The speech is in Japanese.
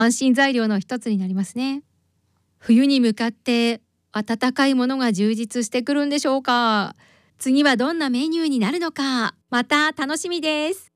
安心材料の一つになりますね。冬に向かって温かいものが充実してくるんでしょうか。次はどんなメニューになるのか、また楽しみです。